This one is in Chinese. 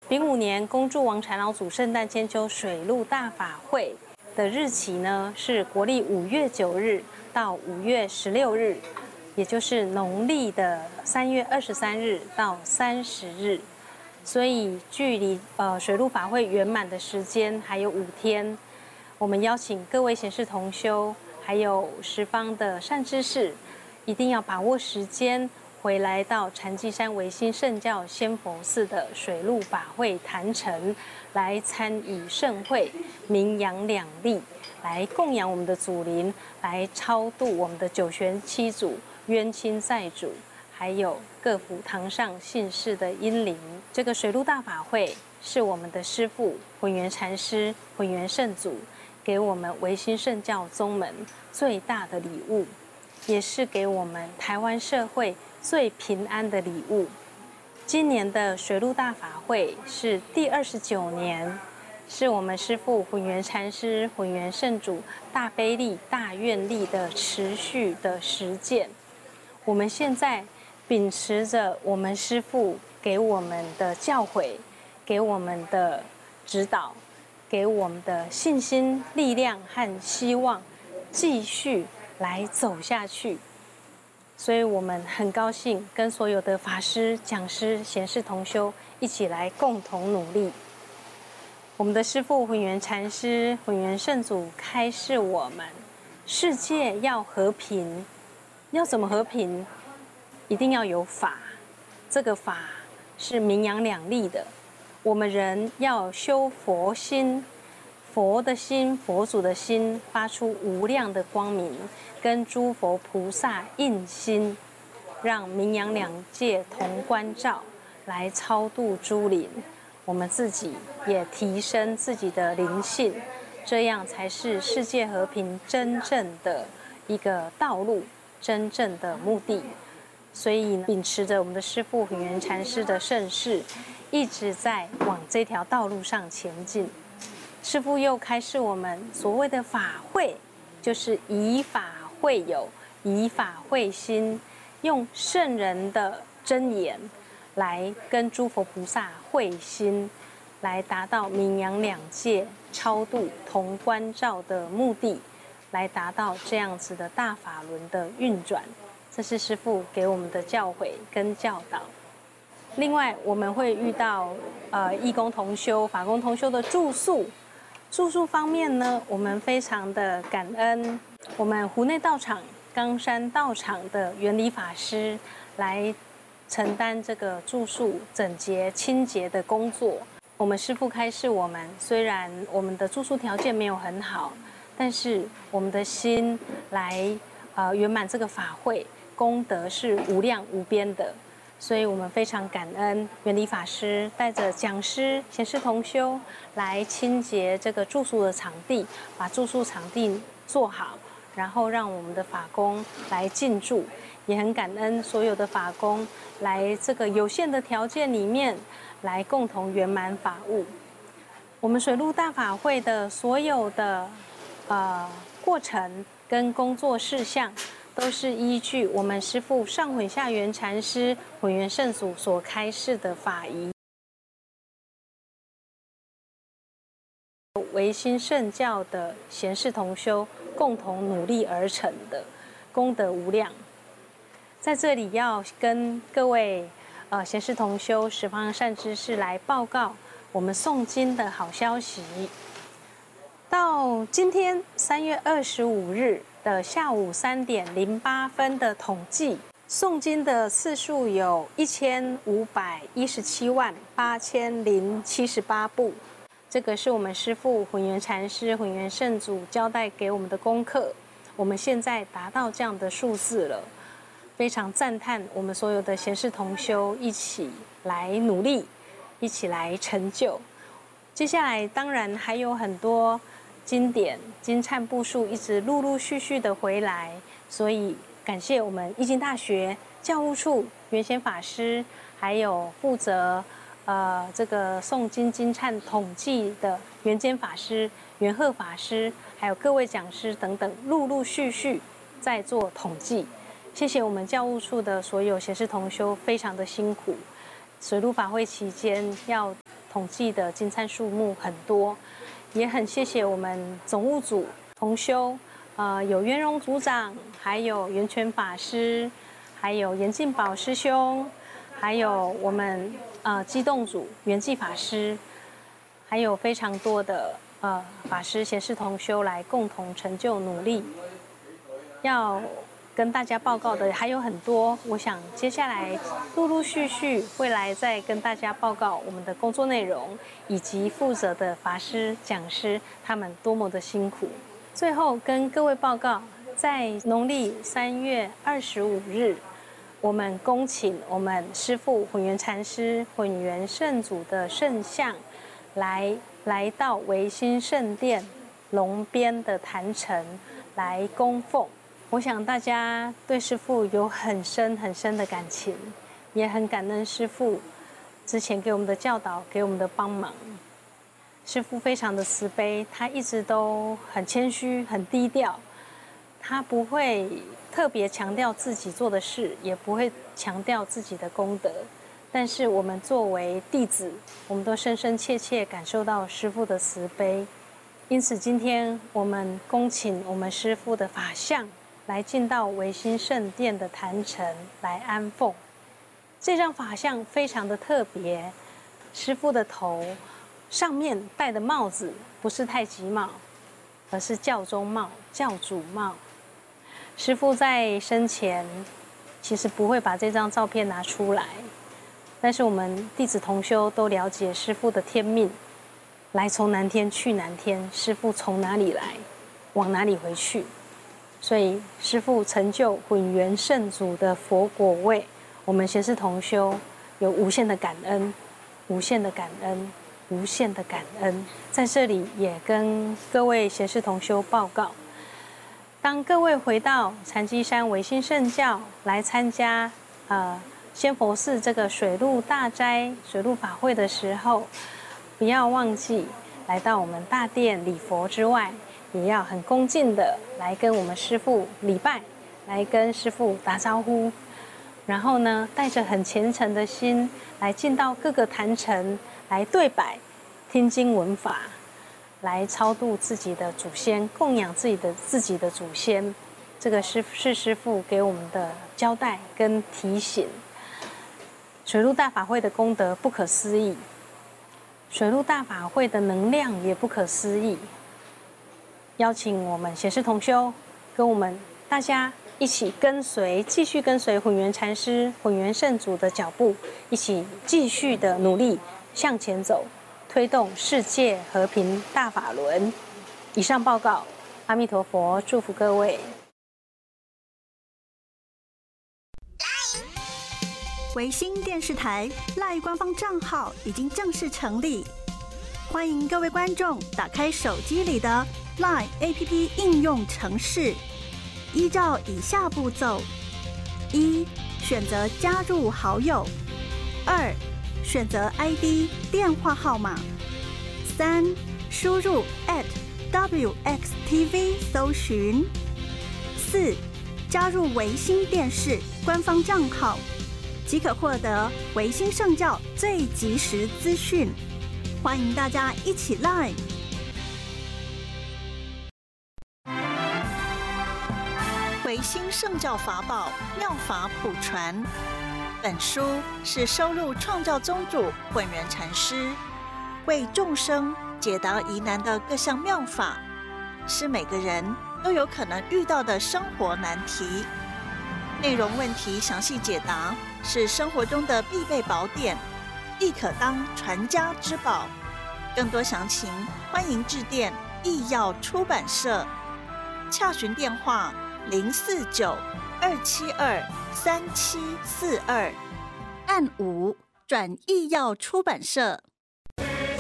丙午年恭祝王禅老祖圣诞千秋水陆大法会的日期呢，是国历5月9日到5月16日，也就是农历的3月23日到30日。所以距离水陆法会圆满的时间还有5天。我们邀请各位贤士同修，还有十方的善知识，一定要把握时间。回来到禅寂山唯心圣教仙佛寺的水陆法会坛城，来参与盛会，名扬两利，来供养我们的祖灵，来超度我们的九玄七祖、冤亲债主，还有各府堂上信士的英灵。这个水陆大法会是我们的师父混元禅师、混元圣祖给我们唯心圣教宗门最大的礼物，也是给我们台湾社会最平安的礼物。今年的水陆大法会是第29年，是我们师父混元禅师、混元圣主大悲力、大愿力的持续的实践。我们现在秉持着我们师父给我们的教诲，给我们的指导，给我们的信心、力量和希望，继续来走下去。所以我们很高兴跟所有的法师、讲师、贤士同修一起来共同努力。我们的师父混元禅师、混元圣祖开示我们，世界要和平，要怎么和平？一定要有法，这个法是名扬两利的。我们人要修佛心，佛的心，佛祖的心发出无量的光明，跟诸佛菩萨印心，让名扬两界同关照，来超度诸灵。我们自己也提升自己的灵性，这样才是世界和平真正的一个道路，真正的目的。所以秉持着我们的师父混元禅师的盛世，一直在往这条道路上前进。师父又开示我们，所谓的法会，就是以法会友，以法会心，用圣人的真言来跟诸佛菩萨会心，来达到名扬两界、超度同关照的目的，来达到这样子的大法轮的运转。这是师父给我们的教诲跟教导。另外，我们会遇到义工同修、法工同修的住宿。住宿方面呢，我们非常的感恩我们湖内道场、冈山道场的原理法师来承担这个住宿整洁清洁的工作。我们师父开示我们，虽然我们的住宿条件没有很好，但是我们的心来圆满这个法会，功德是无量无边的。所以我们非常感恩原理法师带着讲师、贤士同修来清洁这个住宿的场地，把住宿场地做好，然后让我们的法工来进驻。也很感恩所有的法工来这个有限的条件里面来共同圆满法务。我们水陆大法会的所有的过程跟工作事项，都是依据我们师父上混下圆禅师、混元圣祖所开示的法仪，唯心圣教的贤士同修共同努力而成的，功德无量。在这里要跟各位贤士同修、十方善知识来报告我们诵经的好消息。到今天3月25日的下午3点08分的统计，诵经的次数有15178078部。这个是我们师父混元禅师、混元圣祖交代给我们的功课。我们现在达到这样的数字了，非常赞叹我们所有的贤士同修一起来努力，一起来成就。接下来当然还有很多经典经忏部数一直陆陆续续的回来，所以感谢我们义经大学教务处元显法师，还有负责这个诵经经忏统计的元坚法师、元鹤法师，还有各位讲师等等，陆陆续续在做统计。谢谢我们教务处的所有贤士同修，非常的辛苦。水陆法会期间要统计的金参数目很多，也很谢谢我们总务组同修，有渊荣组长，还有圆泉法师，还有严进宝师兄，还有我们机动组圆寂法师，还有非常多的法师贤士同修来共同成就努力。要跟大家报告的还有很多，我想接下来陆陆续续会来再跟大家报告我们的工作内容，以及负责的法师、讲师他们多么的辛苦。最后跟各位报告，在农历3月25日，我们恭请我们师父混元禅师、混元圣祖的圣像来到维新圣殿龙边的坛城来供奉。我想大家对师父有很深很深的感情，也很感恩师父之前给我们的教导，给我们的帮忙。师父非常的慈悲，他一直都很谦虚、很低调，他不会特别强调自己做的事，也不会强调自己的功德。但是我们作为弟子，我们都深深切切感受到师父的慈悲。因此今天我们恭请我们师父的法相来进到维新圣殿的坛城来安奉。这张法相非常的特别，师父的头上面戴的帽子不是太极帽，而是教宗帽、教主帽。师父在生前其实不会把这张照片拿出来，但是我们弟子同修都了解师父的天命，来从南天去南天，师父从哪里来，往哪里回去。所以师父成就混元圣祖的佛果位，我们贤士同修有无限的感恩，无限的感恩，无限的感恩。在这里也跟各位贤士同修报告，当各位回到禅机山维新圣教来参加仙佛寺这个水陆大斋水陆法会的时候，不要忘记来到我们大殿礼佛之外，也要很恭敬的来跟我们师父礼拜，来跟师父打招呼。然后呢，带着很虔诚的心来进到各个坛城来对摆、听经闻法，来超度自己的祖先，供养自己的祖先。这个是师父给我们的交代跟提醒。水陆大法会的功德不可思议，水陆大法会的能量也不可思议。邀请我们贤士同修跟我们大家一起继续跟随混元禅师、混元圣祖的脚步，一起继续的努力向前走，推动世界和平大法轮。以上报告，阿弥陀佛，祝福各位。 维新电视台 LINE 官方账号已经正式成立，欢迎各位观众打开手机里的 LINE APP 应用程式，依照以下步骤：1. 选择加入好友； 2. 选择 ID 电话号码； 3. 输入 @WXTV 搜寻； 4. 加入维新电视官方账号，即可获得维新圣教最及时资讯。欢迎大家一起 LINE。维新圣教法宝妙法普传，本书是收录创教宗主混元禅师为众生解答疑难的各项妙法，是每个人都有可能遇到的生活难题。内容问题详细解答，是生活中的必备宝典，亦可当传家之宝。更多详情，欢迎致电义耀出版社，洽询电话049-272-3742，按5转义耀出版社。